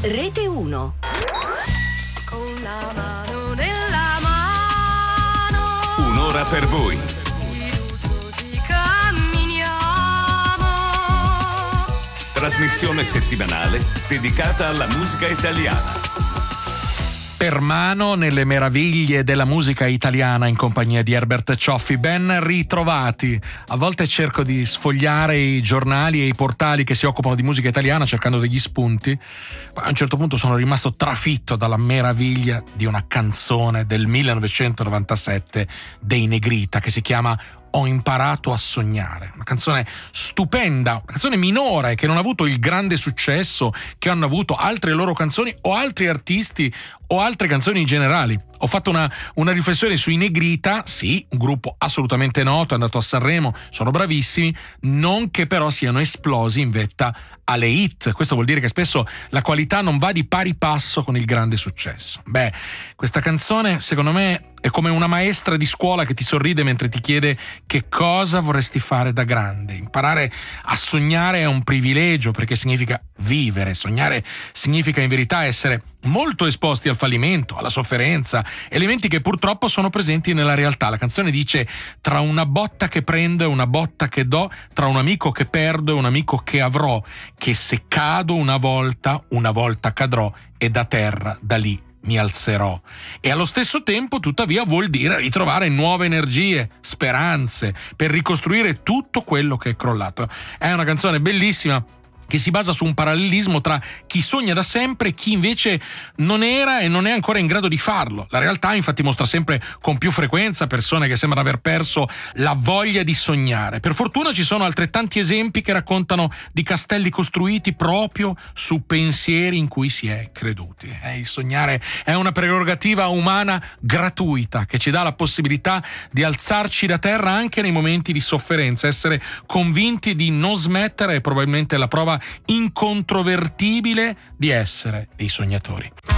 Rete 1. Con la mano nella mano. Un'ora per voi. Fiduciosi camminiamo. Trasmissione settimanale dedicata alla musica italiana. Per mano nelle meraviglie della musica italiana in compagnia di Herbert Cioffi. Ben ritrovati. A volte cerco di sfogliare i giornali e i portali che si occupano di musica italiana cercando degli spunti. A un certo punto sono rimasto trafitto dalla meraviglia di una canzone del 1997 dei Negrita che si chiama Ho imparato a sognare, una canzone stupenda, una canzone minore che non ha avuto il grande successo che hanno avuto altre loro canzoni o altri artisti o altre canzoni in generale. Ho fatto una riflessione sui Negrita, sì, un gruppo assolutamente noto, è andato a Sanremo, sono bravissimi, non che però siano esplosi in vetta alle hit. Questo vuol dire che spesso la qualità non va di pari passo con il grande successo. Beh, questa canzone secondo me è come una maestra di scuola che ti sorride mentre ti chiede che cosa vorresti fare da grande. Imparare a sognare è un privilegio perché significa vivere. Sognare significa in verità essere molto esposti al fallimento, alla sofferenza, elementi che purtroppo sono presenti nella realtà. La canzone dice: tra una botta che prendo e una botta che do, tra un amico che perdo e un amico che avrò, che se cado una volta cadrò e da terra da lì mi alzerò. E allo stesso tempo, tuttavia, vuol dire ritrovare nuove energie, speranze, per ricostruire tutto quello che è crollato. È una canzone bellissima che si basa su un parallelismo tra chi sogna da sempre e chi invece non era e non è ancora in grado di farlo. La realtà infatti mostra sempre con più frequenza persone che sembrano aver perso la voglia di sognare. Per fortuna ci sono altrettanti esempi che raccontano di castelli costruiti proprio su pensieri in cui si è creduti. Il sognare è una prerogativa umana gratuita che ci dà la possibilità di alzarci da terra anche nei momenti di sofferenza. Essere convinti di non smettere è probabilmente la prova incontrovertibile di essere dei sognatori.